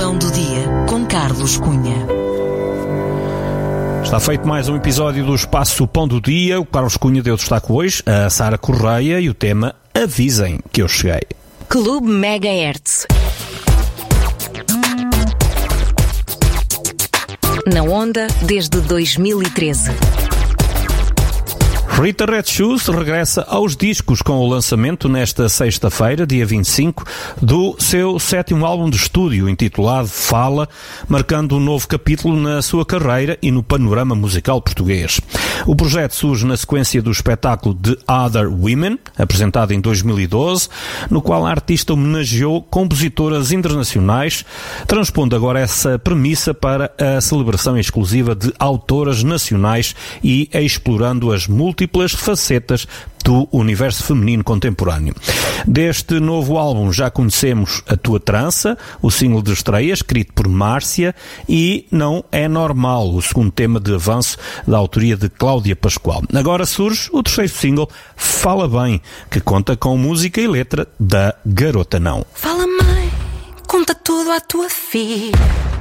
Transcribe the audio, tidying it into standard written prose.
Pão do Dia, com Carlos Cunha. Está feito mais um episódio do Espaço Pão do Dia. O Carlos Cunha deu destaque hoje a Sara Correia e o tema Avisem que eu cheguei. Clube Megahertz. Na onda desde 2013. Rita Red Shoes regressa aos discos com o lançamento nesta sexta-feira, dia 25, do seu 7º álbum de estúdio, intitulado Fala, marcando um novo capítulo na sua carreira e no panorama musical português. O projeto surge na sequência do espetáculo The Other Women, apresentado em 2012, no qual a artista homenageou compositoras internacionais, transpondo agora essa premissa para a celebração exclusiva de autoras nacionais e explorando as múltiplas facetas do universo feminino contemporâneo. Deste novo álbum já conhecemos A Tua Trança, o single de estreia, escrito por Márcia, e Não É Normal, o segundo tema de avanço da autoria de Cláudia Pascoal. Agora surge o terceiro single, Fala Bem, que conta com música e letra da Garota Não. Fala, mãe, conta tudo à tua filha.